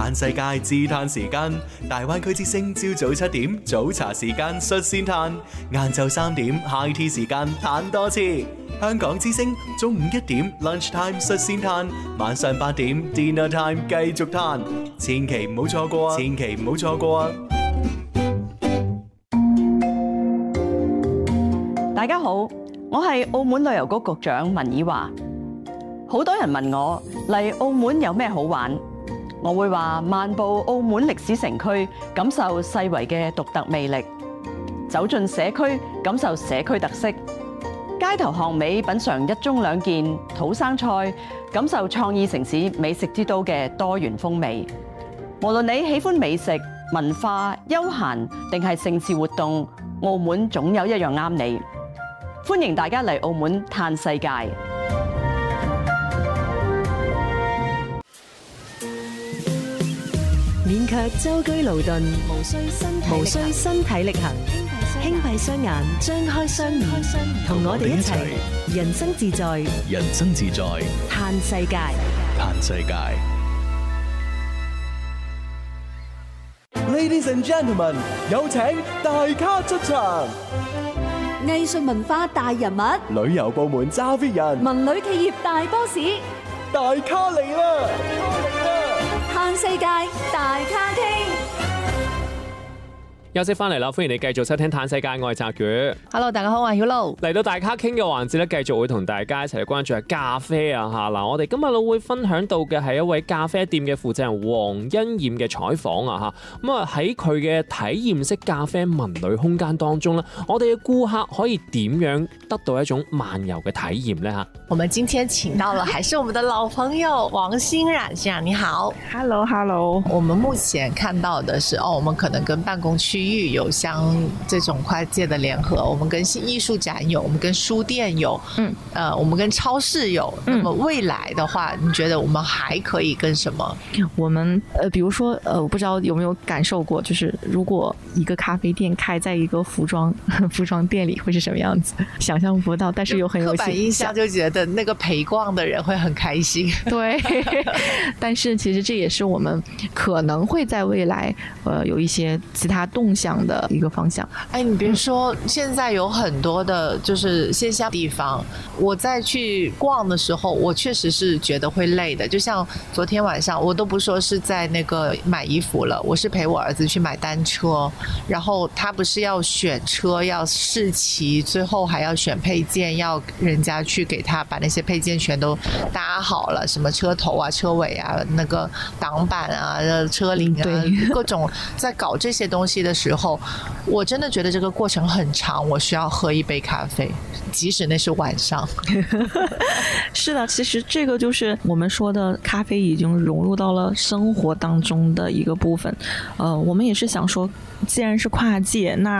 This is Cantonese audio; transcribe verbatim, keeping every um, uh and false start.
嘆世界自嘆時間，大灣區之聲朝早七點早茶時間率先嘆，晏晝三點 high tea 時間嘆多次。香港之聲中午一點 lunch time 率先嘆，晚上八點 dinner time 繼續嘆，千祈唔好錯過啊！千祈唔好錯過啊！ 大家好，我係澳門旅遊局局長文綺華。好多人問我嚟澳門有咩好玩，我會話漫步澳門歷史城區，感受世遺嘅獨特魅力；走進社區，感受社區特色；街頭巷尾品嚐一盅兩件土生菜，感受創意城市美食之都嘅多元風味。無論你喜歡美食、文化、休閒定係盛事活動，澳門總有一樣啱你。歡迎大家嚟澳門嘆世界。 免卻舟車勞頓，無需身體無需身體力行，輕閉雙眼，張開雙耳，同我哋一齊人生自在， 人生自在， 嘆世界， 嘆世界。Ladies and gentlemen， 有請大咖出場。 藝術文化大人物， 旅遊部門揸 fit 人， 文旅企業大 boss， 大咖嚟啦！ 嘆世界大咖傾。 休息翻嚟啦，歡迎你繼續收聽嘆世界，我係澤宇。 Hello， 大家好，我係曉露。 嚟到大咖傾嘅環節咧，繼續會同大家一齊關注下咖啡啊吓嗱，我哋今日會分享到嘅係一位咖啡店嘅負責人黃欣燕嘅採訪啊吓，咁啊喺佢嘅體驗式咖啡文旅空間當中咧，我哋嘅顧客可以點樣得到一種漫遊嘅體驗呢？吓？ 我們今天請到了還是我們的老朋友王欣冉先生，你好。 Hello Hello。 我們目前看到的是哦，我們可能跟辦公區域有像這種跨界的聯合，我們跟藝術展有，我們跟書店有，嗯，呃，我們跟超市有。嗯、那麼未來的話，你覺得我們還可以跟什麼？ 我們呃，比如說呃，我不知道有沒有感受過，就是如果一個咖啡店開在一個服裝服裝店裡會是什麼樣子？想象不到，但是又很有刻板印象，就覺得那個陪逛的人會很開心。 對，但是其實這也是我們可能會在未來呃有一些其他動向的一個方向。 哎，你別說，現在有很多的就是線下地方，我在去逛的時候，我確實是覺得會累的。就像昨天晚上，我都不說是在那個買衣服了，我是陪我兒子去買單車，然後他不是要選車，要試騎，最後還要選配件，要人家去給他把那些配件全都搭好了，什麼車頭啊、車尾啊、那個擋板啊、車鈴啊，各種在搞這些東西的時候，我真的覺得這個過程很長，我需要喝一杯咖啡，即使那是晚上。 是的，其實這個就是我們說的咖啡已經融入到了生活當中的一個部分。呃，我們也是想說，既然是跨界，那